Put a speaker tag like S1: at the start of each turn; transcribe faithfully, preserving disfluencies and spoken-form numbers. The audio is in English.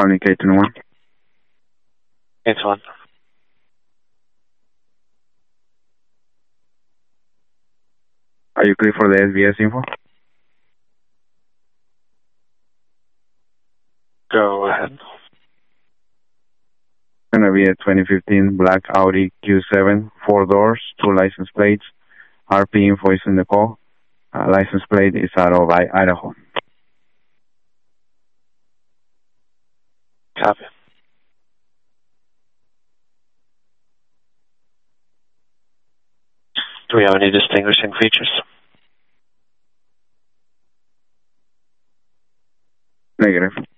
S1: County, K twenty-one.
S2: K twenty-one.
S1: Are you clear for the S B S info?
S2: Go ahead.
S1: It's going to be a twenty fifteen black Audi Q seven, four doors, two license plates. R P info is in the call. Uh, license plate is out of I Idaho.
S2: Copy. Do we have any distinguishing features?
S1: Negative.